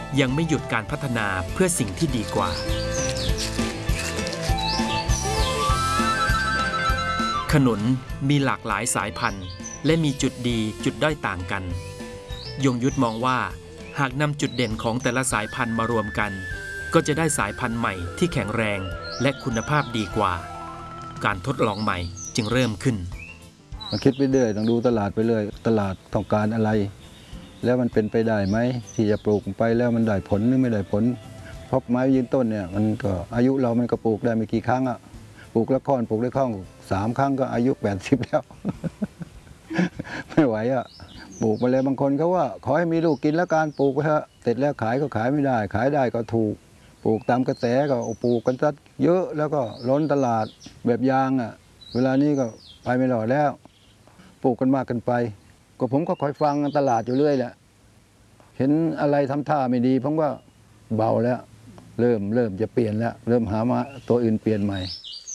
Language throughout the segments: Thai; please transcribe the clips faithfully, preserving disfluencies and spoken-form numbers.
ยังไม่หยุดการพัฒนาเพื่อสิ่งที่ดีกว่าขนุนมีหลากหลายสายพันธุ์และมีจุดดีจุดด้อยต่างกันยงยุทธมองว่าหากนำจุดเด่นของแต่ละสายพันธุ์มารวมกันก็จะได้สายพันธุ์ใหม่ที่แข็งแรงและคุณภาพดีกว่าการทดลองใหม่จึงเริ่มขึ้นมาคิดไปเรื่อยต้องดูตลาดไปเรื่อยตลาดต้องการอะไรแล้วมันเป็นไปได้ไหมที่จะปลูกไปแล้วมันได้ผลหรือไม่ได้ผลเพราะไม้ยืนต้นเนี่ยมันก็อายุเรามันก็ปลูกได้ไม่กี่ครั้งอะปลูกละค่อนปลูกได้ข้องสามครั้งก็อายุแปดสิบแล้ว ไม่ไหวอะปลูกมาเลยบางคนเขาว่าขอให้มีลูกกินแล้วการปลูกไปเถอะเสร็จแล้วขายก็ขายไม่ได้ขายได้ก็ถูกปลูกตามกระแสก็ปลูกกันซัดเยอะแล้วก็ล้นตลาดแบบยางอ่ะเวลานี้ก็ไปไม่รอดแล้วปลูกกันมากกันไปก็ผมก็คอยฟังตลาดอยู่เรื่อยแหละเห็นอะไรทำท่าไม่ดีผมก็เบาแล้วเริ่มเริ่มจะเปลี่ยนแล้วเริ่มหามาตัวอื่นเปลี่ยนใหม่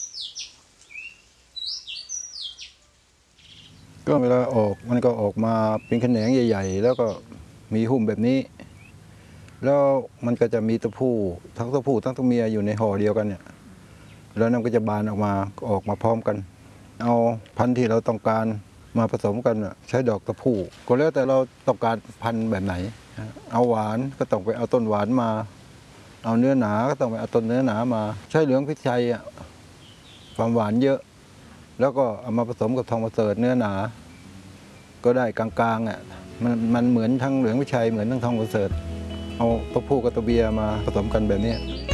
ก็เวลาออกมันก็ออกมาเป็นแขนงใหญ่ๆแล้วก็มีหุ้มแบบนี้แล้วมันก็จะมีตัวผู้ทั้งตัวผู้ทั้งตัวเมียอยู่ในห่อเดียวกันเนี่ยแล้วนั่นก็จะบานออกมาออกมาพร้อมกันเอาพันธุ์ที่เราต้องการมาผสมกันใช้ดอกตัวผู้ก็แล้วแต่เราต้องการพันธุ์แบบไหนเอาหวานก็ต้องไปเอาต้นหวานมาเอาเนื้อหนาก็ต้องไปเอาต้นเนื้อหนามาใช้เหลืองพริกไทยอ่ะความหวานเยอะแล้วก็เอามาผสมกับทองประเสริฐเนื้อหนาก็ได้กลางๆอ่ะมันมันเหมือนทั้งเหลืองวิชัยเหมือนทั้งทองประเสริฐเอาตัวผู้กับตัวเมียมาผสมกันแบบนี้